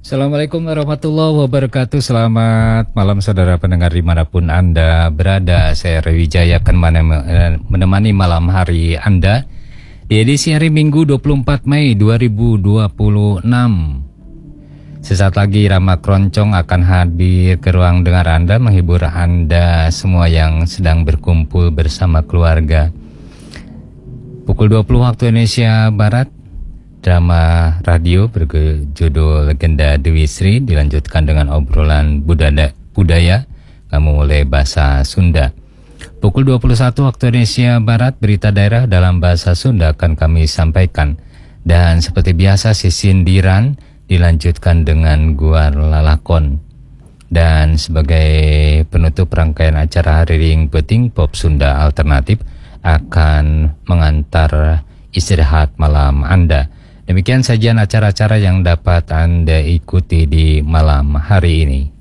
Assalamualaikum warahmatullahi wabarakatuh. Selamat malam saudara pendengar dimanapun Anda berada. Saya Rewijaya akan menemani malam hari Anda di edisi hari Minggu 24 Mei 2026. Sesaat lagi Rama Keroncong akan hadir ke ruang dengar Anda, menghibur Anda semua yang sedang berkumpul bersama keluarga. Pukul 20 waktu Indonesia Barat, drama radio berjudul Legenda Dewi Sri dilanjutkan dengan obrolan budaya kamu oleh bahasa Sunda. Pukul 21 waktu Indonesia Barat, berita daerah dalam bahasa Sunda akan kami sampaikan. Dan seperti biasa sisindiran dilanjutkan dengan guar lalakon. Dan sebagai penutup rangkaian acara hari Ring Peting Pop Sunda Alternatif akan mengantar istirahat malam Anda. Demikian sajian acara-acara yang dapat Anda ikuti di malam hari ini.